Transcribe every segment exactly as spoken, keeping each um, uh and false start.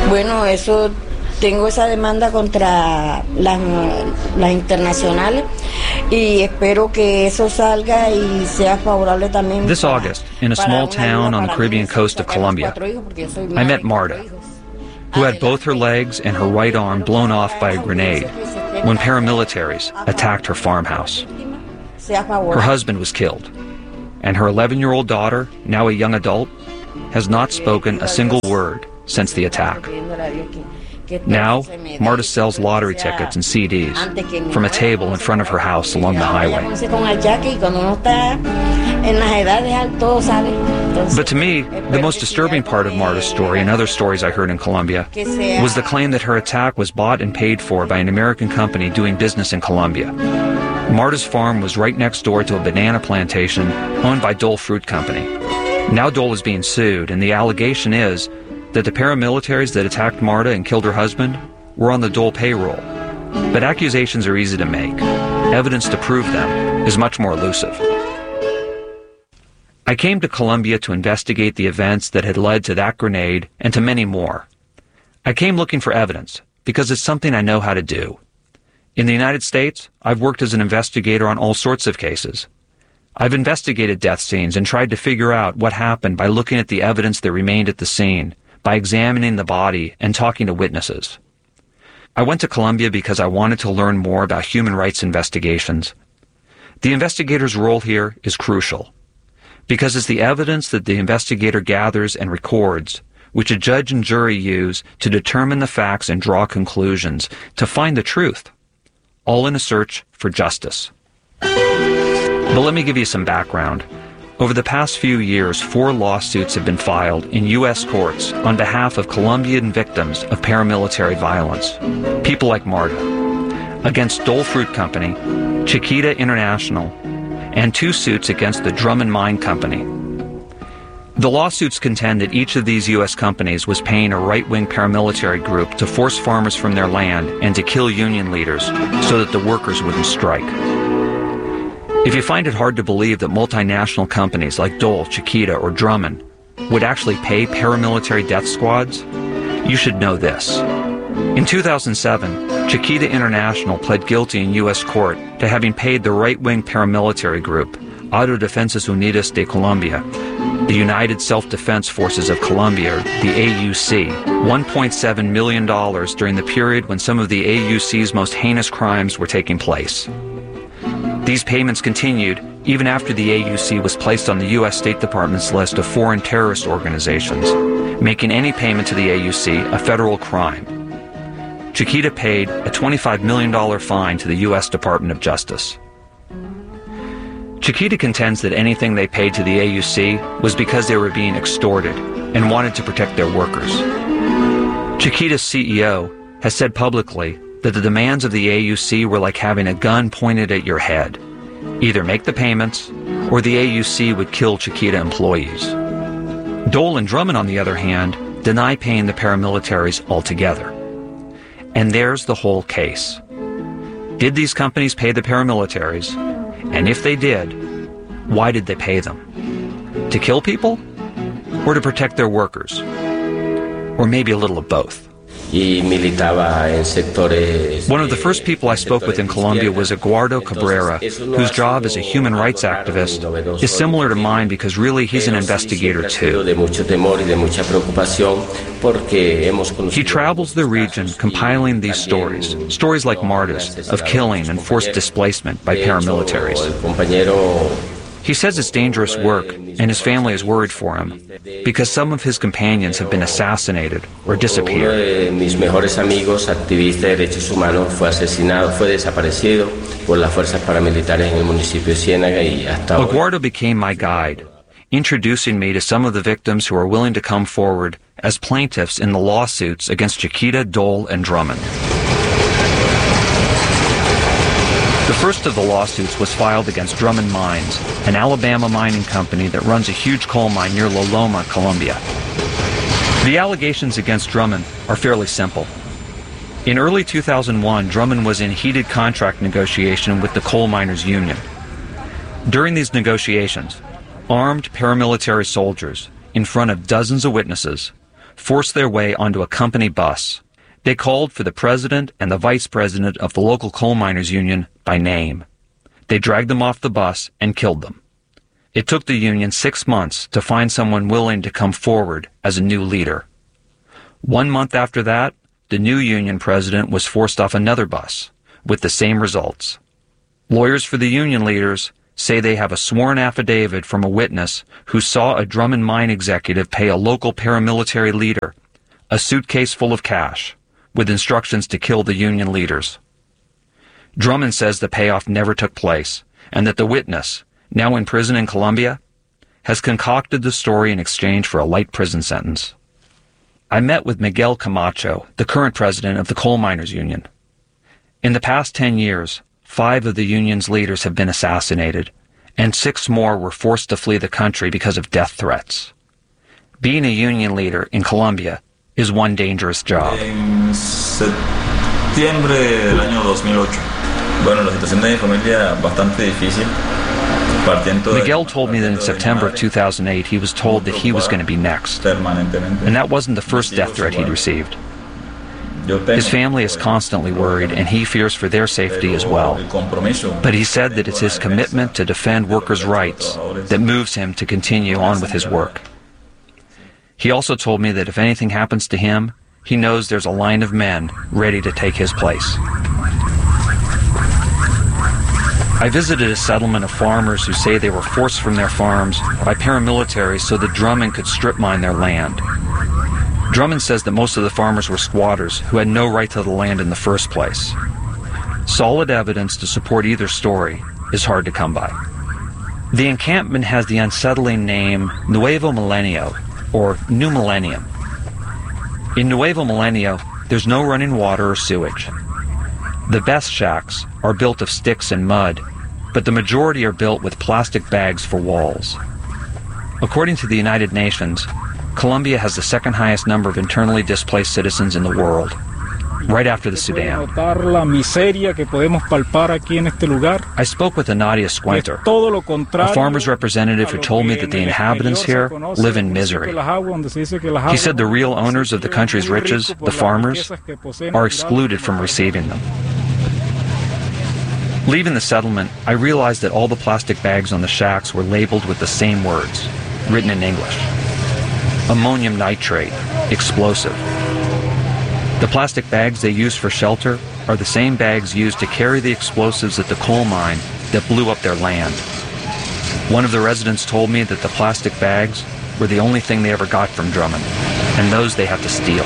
Bueno, eso tengo esa demanda contra las, las internacionales y espero que eso salga y sea favorable también. This August, in a small town on the Caribbean coast of Colombia, I met Marta, who had both her legs and her right arm blown off by a grenade when paramilitaries attacked her farmhouse. Her husband was killed, and her eleven-year-old daughter, now a young adult, has not spoken a single word since the attack. Now, Marta sells lottery tickets and C Ds from a table in front of her house along the highway. But to me, the most disturbing part of Marta's story and other stories I heard in Colombia was the claim that her attack was bought and paid for by an American company doing business in Colombia. Marta's farm was right next door to a banana plantation owned by Dole Fruit Company. Now Dole is being sued, and the allegation is that the paramilitaries that attacked Marta and killed her husband were on the Dole payroll. But accusations are easy to make. Evidence to prove them is much more elusive. I came to Colombia to investigate the events that had led to that grenade and to many more. I came looking for evidence because it's something I know how to do. In the United States, I've worked as an investigator on all sorts of cases. I've investigated death scenes and tried to figure out what happened by looking at the evidence that remained at the scene, by examining the body and talking to witnesses. I went to Colombia because I wanted to learn more about human rights investigations. The investigator's role here is crucial, because it's the evidence that the investigator gathers and records, which a judge and jury use to determine the facts and draw conclusions, to find the truth, all in a search for justice. But let me give you some background. Over the past few years, four lawsuits have been filed in U S courts on behalf of Colombian victims of paramilitary violence, people like Marta, against Dole Fruit Company, Chiquita International, and two suits against the Drummond Mine Company. The lawsuits contend that each of these U S companies was paying a right-wing paramilitary group to force farmers from their land and to kill union leaders so that the workers wouldn't strike. If you find it hard to believe that multinational companies like Dole, Chiquita, or Drummond would actually pay paramilitary death squads, you should know this. In two thousand seven, Chiquita International pled guilty in U S court to having paid the right-wing paramilitary group, Autodefensas Unidas de Colombia, the United Self-Defense Forces of Colombia, the A U C, one point seven million dollars during the period when some of the A U C's most heinous crimes were taking place. These payments continued even after the A U C was placed on the U S State Department's list of foreign terrorist organizations, making any payment to the A U C a federal crime. Chiquita paid a twenty-five million dollars fine to the U S Department of Justice. Chiquita contends that anything they paid to the A U C was because they were being extorted and wanted to protect their workers. Chiquita's C E O has said publicly that the demands of the A U C were like having a gun pointed at your head. Either make the payments, or the A U C would kill Chiquita employees. Dole and Drummond, on the other hand, deny paying the paramilitaries altogether. And there's the whole case. Did these companies pay the paramilitaries? And if they did, why did they pay them? To kill people? Or to protect their workers? Or maybe a little of both? One of the first people I spoke with in Colombia was Eduardo Cabrera, whose job as a human rights activist is similar to mine because really he's an investigator too. He travels the region compiling these stories, stories like Marta's, of killing and forced displacement by paramilitaries. He says it's dangerous work, and his family is worried for him, because some of his companions have been assassinated or disappeared. Eduardo became my guide, introducing me to some of the victims who are willing to come forward as plaintiffs in the lawsuits against Chiquita, Dole, and Drummond. The first of the lawsuits was filed against Drummond Mines, an Alabama mining company that runs a huge coal mine near La Loma, Colombia. The allegations against Drummond are fairly simple. In early two thousand one, Drummond was in heated contract negotiation with the coal miners' union. During these negotiations, armed paramilitary soldiers, in front of dozens of witnesses, forced their way onto a company bus. They called for the president and the vice president of the local coal miners' union by name. They dragged them off the bus and killed them. It took the union six months to find someone willing to come forward as a new leader. One month after that, the new union president was forced off another bus, with the same results. Lawyers for the union leaders say they have a sworn affidavit from a witness who saw a Drummond mine executive pay a local paramilitary leader a suitcase full of cash, with instructions to kill the union leaders. Drummond says the payoff never took place, and that the witness, now in prison in Colombia, has concocted the story in exchange for a light prison sentence. I met with Miguel Camacho, the current president of the Coal Miners Union. In the past ten years, five of the union's leaders have been assassinated, and six more were forced to flee the country because of death threats. Being a union leader in Colombia is one dangerous job. En septiembre del año dos mil ocho, bueno, la situación de mi familia bastante difícil. Miguel told me that in September of two thousand eight he was told that he was going to be next, and that wasn't the first death threat he'd received. His family is constantly worried, and he fears for their safety as well. But he said that it's his commitment to defend workers' rights that moves him to continue on with his work. He also told me that if anything happens to him, he knows there's a line of men ready to take his place. I visited a settlement of farmers who say they were forced from their farms by paramilitaries so that Drummond could strip mine their land. Drummond says that most of the farmers were squatters who had no right to the land in the first place. Solid evidence to support either story is hard to come by. The encampment has the unsettling name Nuevo Milenio, or New Millennium. In Nuevo Milenio, there's no running water or sewage. The best shacks are built of sticks and mud, but the majority are built with plastic bags for walls. According to the United Nations, Colombia has the second highest number of internally displaced citizens in the world, right after the Sudan. I spoke with Anadia Squinter, a farmer's representative who told me that the inhabitants here live in misery. He said the real owners of the country's riches, the farmers, are excluded from receiving them. Leaving the settlement, I realized that all the plastic bags on the shacks were labeled with the same words, written in English. Ammonium nitrate, explosive. The plastic bags they use for shelter are the same bags used to carry the explosives at the coal mine that blew up their land. One of the residents told me that the plastic bags were the only thing they ever got from Drummond, and those they had to steal.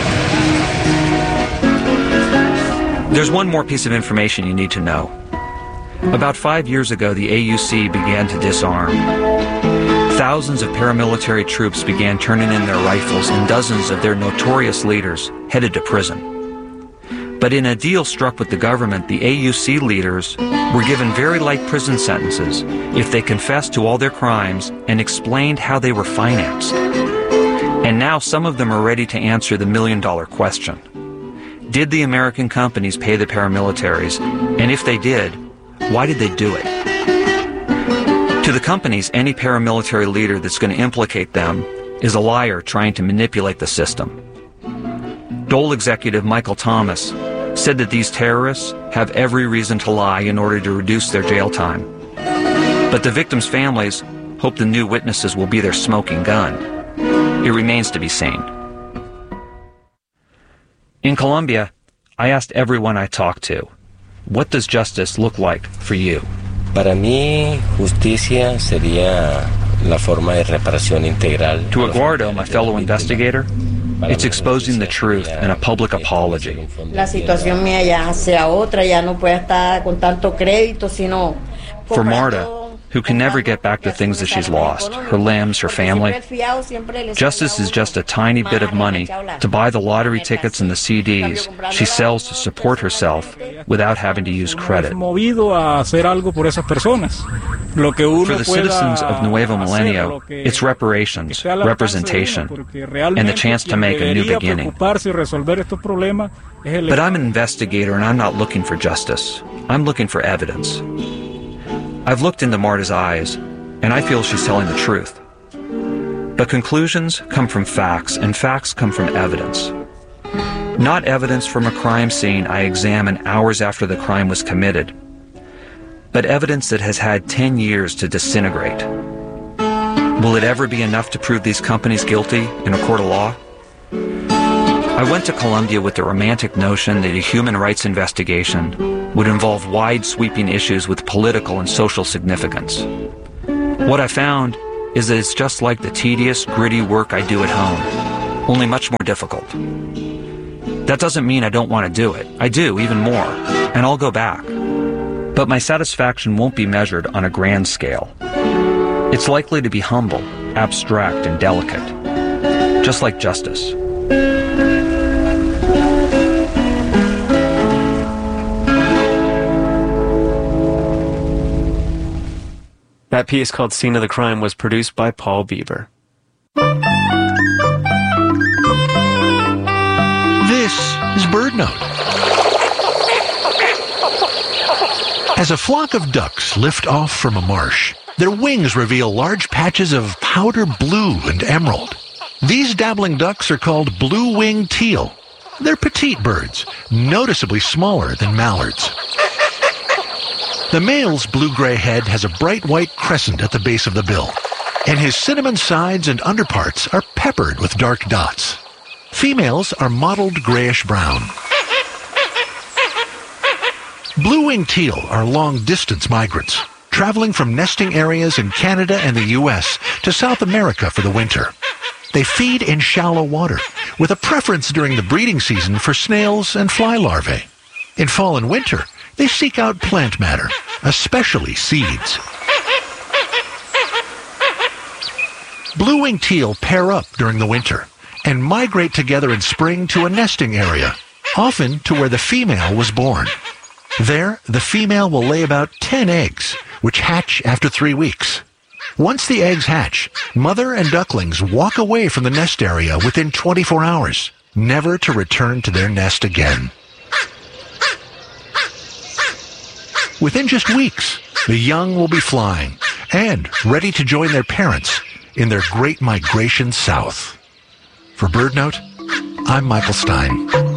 There's one more piece of information you need to know. About five years ago, the A U C began to disarm. Thousands of paramilitary troops began turning in their rifles, and dozens of their notorious leaders headed to prison. But in a deal struck with the government, the A U C leaders were given very light prison sentences if they confessed to all their crimes and explained how they were financed. And now some of them are ready to answer the million-dollar question. Did the American companies pay the paramilitaries? And if they did, why did they do it? To the companies, any paramilitary leader that's going to implicate them is a liar trying to manipulate the system. Dole executive Michael Thomas said that these terrorists have every reason to lie in order to reduce their jail time. But the victims' families hope the new witnesses will be their smoking gun. It remains to be seen. In Colombia, I asked everyone I talked to, what does justice look like for you? Para mí, justicia sería la forma de reparación integral. To Eduardo, my fellow investigator, it's exposing the truth and a public apology. La situación mía ya sea otra, ya no puede estar con tanto crédito, sino For Marta, who can never get back the things that she's lost, her limbs, her family, justice is just a tiny bit of money to buy the lottery tickets and the C Ds she sells to support herself without having to use credit. For the citizens of Nuevo Milenio, it's reparations, representation, and the chance to make a new beginning. But I'm an investigator and I'm not looking for justice. I'm looking for evidence. I've looked into Marta's eyes, and I feel she's telling the truth. But conclusions come from facts, and facts come from evidence. Not evidence from a crime scene I examine hours after the crime was committed, but evidence that has had ten years to disintegrate. Will it ever be enough to prove these companies guilty in a court of law? I went to Columbia with the romantic notion that a human rights investigation would involve wide-sweeping issues with political and social significance. What I found is that it's just like the tedious, gritty work I do at home, only much more difficult. That doesn't mean I don't want to do it. I do, even more, and I'll go back. But my satisfaction won't be measured on a grand scale. It's likely to be humble, abstract, and delicate, just like justice. That piece, called Scene of the Crime, was produced by Paul Bieber. This is BirdNote. As a flock of ducks lift off from a marsh, their wings reveal large patches of powder blue and emerald. These dabbling ducks are called blue-winged teal. They're petite birds, noticeably smaller than mallards. The male's blue-gray head has a bright white crescent at the base of the bill, and his cinnamon sides and underparts are peppered with dark dots. Females are mottled grayish-brown. Blue-winged teal are long-distance migrants, traveling from nesting areas in Canada and the U S to South America for the winter. They feed in shallow water, with a preference during the breeding season for snails and fly larvae. In fall and winter, they seek out plant matter, especially seeds. Blue-winged teal pair up during the winter and migrate together in spring to a nesting area, often to where the female was born. There, the female will lay about ten eggs, which hatch after three weeks. Once the eggs hatch, mother and ducklings walk away from the nest area within twenty-four hours, never to return to their nest again. Within just weeks, the young will be flying and ready to join their parents in their great migration south. For BirdNote, I'm Michael Stein.